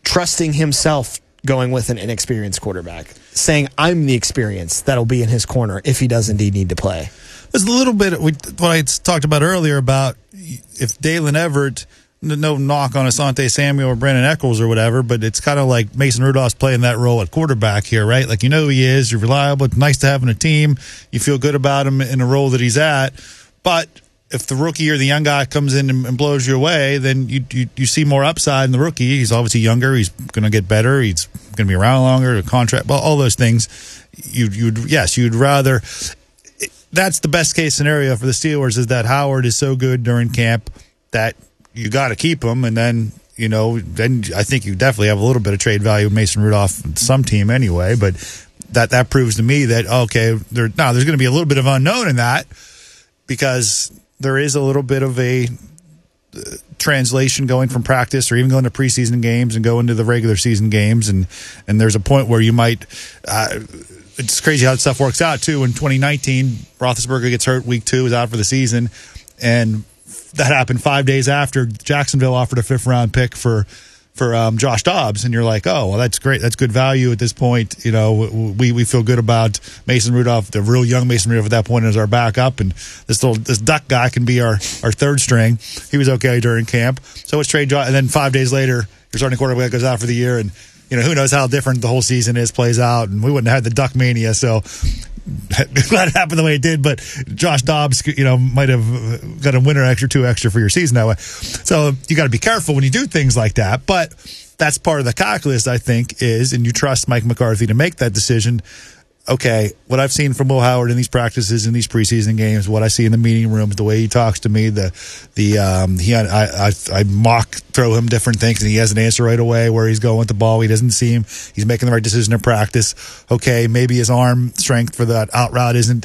trusting himself going with an inexperienced quarterback, saying, I'm the experience that'll be in his corner if he does indeed need to play. There's a little bit what I talked about earlier about if Dalen Everett, no knock on Asante Samuel or Brandon Echols or whatever, but it's kind of like Mason Rudolph's playing that role at quarterback here, right? Like, you know who he is, you're reliable, it's nice to have in a team, you feel good about him in the role that he's at, but if the rookie or the young guy comes in and blows you away, then you see more upside in the rookie. He's obviously younger. He's going to get better. He's going to be around longer. The contract, well, all those things. You'd rather. That's the best case scenario for the Steelers is that Howard is so good during camp that you got to keep him, and then then I think you definitely have a little bit of trade value with Mason Rudolph, some team anyway. But that proves to me that there's going to be a little bit of unknown in that because there is a little bit of a translation going from practice or even going to preseason games and going to the regular season games. And there's a point where you might it's crazy how stuff works out, too. In 2019, Roethlisberger gets hurt week 2, is out for the season. And that happened 5 days after Jacksonville offered a 5th-round pick for Josh Dobbs, and you're like, oh, well, that's great. That's good value at this point. We feel good about Mason Rudolph, the real young Mason Rudolph at that point as our backup, and this Duck guy can be our third string. He was okay during camp. So it's trade, and then 5 days later, your starting quarterback goes out for the year, and who knows how different the whole season plays out, and we wouldn't have had the Duck mania, so glad it happened the way it did, but Josh Dobbs, might have got a winner extra, 2 extra for your season that way. So you got to be careful when you do things like that, but that's part of the calculus, I think, and you trust Mike McCarthy to make that decision. Okay, what I've seen from Will Howard in these practices, in these preseason games, what I see in the meeting rooms, the way he talks to me, I mock throw him different things, and he has an answer right away where he's going with the ball. He doesn't seem he's making the right decision in practice. Okay, maybe his arm strength for that out route isn't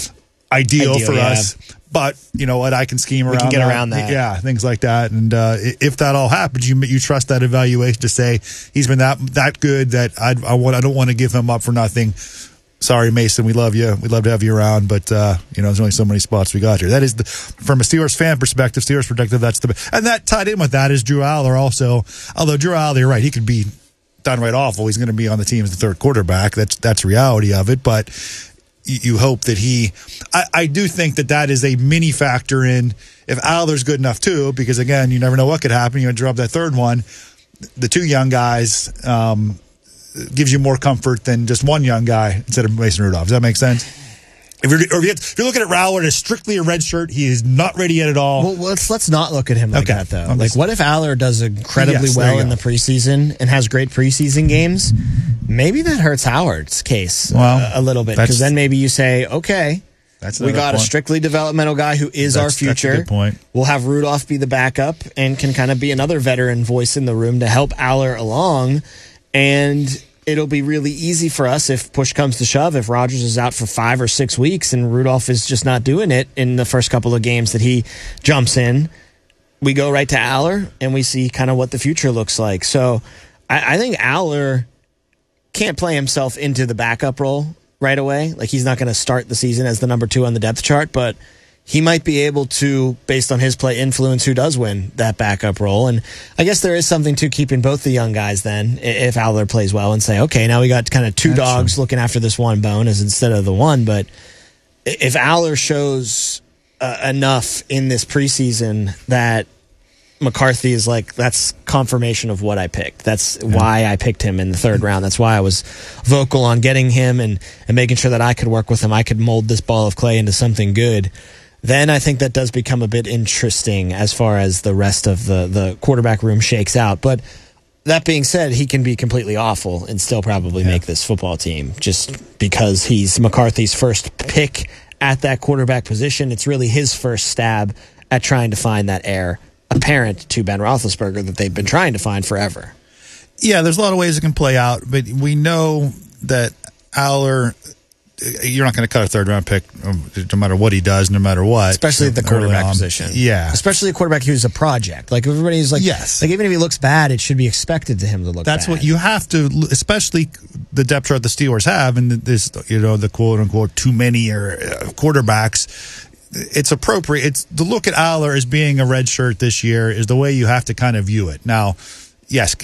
ideal for us, but you know what? I can scheme around. We can get around that. Yeah, things like that. And if that all happens, you trust that evaluation to say he's been that good that I don't want to give him up for nothing. Sorry, Mason, we love you. We'd love to have you around, but there's only so many spots we got here. That is from a Steelers fan perspective, Steelers perspective, that's and that tied in with that is Drew Aller also. Although Drew Aller, you're right, he could be downright awful. He's going to be on the team as the third quarterback. That's reality of it, but you hope that I do think that is a mini factor in if Aller's good enough too, because again, you never know what could happen. You drop that third one. The two young guys gives you more comfort than just one young guy instead of Mason Rudolph. Does that make sense? If you're looking at Rowland as strictly a red shirt, he is not ready yet at all. Well, let's not look at him like that, though. What if Aller does incredibly well in the precycling and has great preseason games? Maybe that hurts Howard's case a little bit, because then maybe you say, okay, we got a strictly developmental guy who is our future. That's a good point. We'll have Rudolph be the backup and can kind of be another veteran voice in the room to help Aller along. And it'll be really easy for us if push comes to shove, if Rodgers is out for 5 or 6 weeks and Rudolph is just not doing it in the first couple of games that he jumps in. We go right to Aller and we see kind of what the future looks like. So I think Aller can't play himself into the backup role right away. Like, he's not going to start the season as the number 2 on the depth chart, but he might be able to, based on his play, influence who does win that backup role. And I guess there is something to keeping both the young guys then, if Aller plays well, and say, okay, now we got kind of two dogs looking after this one bone as instead of the one. But if Aller shows enough in this preseason that McCarthy is like, that's confirmation of what I picked. That's why I picked him in the third round. That's why I was vocal on getting him and making sure that I could work with him. I could mold this ball of clay into something good. Then I think that does become a bit interesting as far as the rest of the quarterback room shakes out. But that being said, he can be completely awful and still probably make this football team just because he's McCarthy's first pick at that quarterback position. It's really his first stab at trying to find that heir apparent to Ben Roethlisberger that they've been trying to find forever. Yeah, there's a lot of ways it can play out, but we know that Aller, you're not going to cut a third-round pick no matter what he does, no matter what. Especially at the quarterback position. Yeah. Especially a quarterback who's a project. Like, everybody's like, yes. Like, even if he looks bad, it should be expected to him to look bad. That's what you have to, especially the depth chart the Steelers have, and this, the quote-unquote too many quarterbacks. It's appropriate. It's to look at Aller as being a red shirt this year is the way you have to kind of view it. Now, yes,